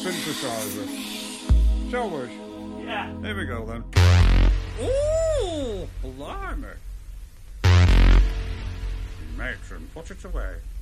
synthesizer. Shall we? Yeah. Here we go then. Ooh, blimey. Matron, put it away.